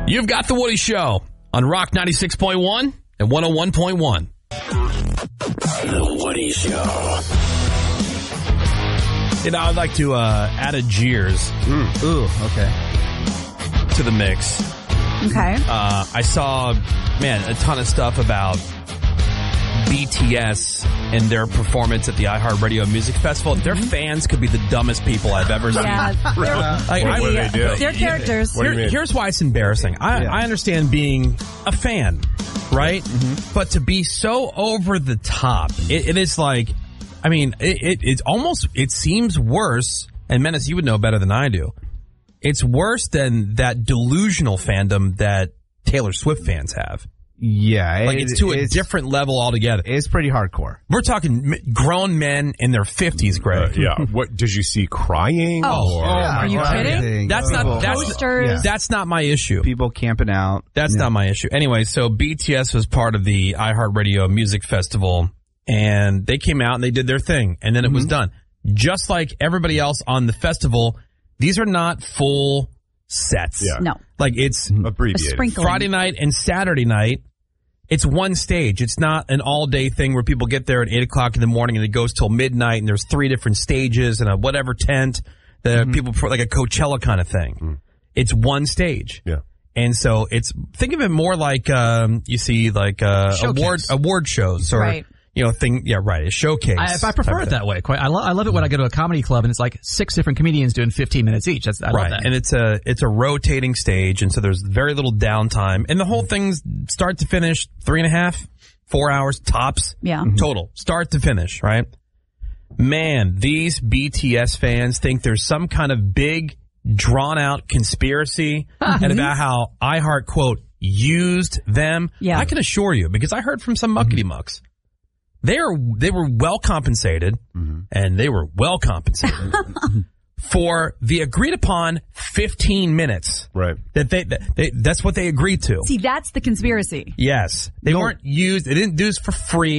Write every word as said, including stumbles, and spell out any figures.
You've got The Woody Show on Rock ninety-six point one and one oh one point one. The Woody Show. You know, I'd like to uh, add a Jeers. Mm. Ooh, okay. To the mix. Okay. Uh, I saw, man, a ton of stuff about B T S and their performance at the iHeartRadio Music Festival. Their fans could be the dumbest people I've ever seen. Yeah, like, what, I, what do they do? They're characters. What do you Here, mean? here's why it's embarrassing. I, Yeah. I understand being a fan, right? Mm-hmm. But to be so over the top, it, it is like, I mean, it, it it's almost, it seems worse, and Menace, you would know better than I do. It's worse than that delusional fandom that Taylor Swift fans have. Yeah. Like, it- it's to a it's, different level altogether. It's pretty hardcore. We're talking m- grown men in their fifties, Uh, Greg. yeah. What did you see? Crying? Oh, or, are you kidding? Everything. That's not, People- that's, Posters. Yeah. that's not my issue. People camping out. That's Yeah. not my issue. Anyway, so B T S was part of the iHeartRadio Music Festival, and they came out and they did their thing, and then it was done. Just like everybody else on the festival, these are not full sets. Yeah. No. Like, it's A Abbreviated. sprinkling. Friday night and Saturday night. It's one stage. It's not an all-day thing where people get there at eight o'clock in the morning and it goes till midnight, and there's three different stages and a whatever tent. The people, like a Coachella kind of thing. Mm. It's one stage. Yeah. And so it's, think of it more like, um, you see like, uh, Showcase. award, award shows or, Right. you know, thing, yeah, right, a showcase. I, I prefer it that way. Quite, I, lo- I love it when I go to a comedy club and it's like six different comedians doing fifteen minutes each. That's, I Right. love that. And it's a, it's a rotating stage. And so there's very little downtime. And the whole thing's start to finish, three and a half, four hours tops. Yeah. Total. Start to finish, right? Man, these B T S fans think there's some kind of big, drawn out conspiracy and about how iHeart, quote, used them. Yeah. I can assure you, because I heard from some muckety mucks. They are, they were well compensated, and they were well compensated for the agreed upon fifteen minutes. Right. That they, that they, that's what they agreed to. See, that's the conspiracy. Yes. They weren't used, they didn't do this for free.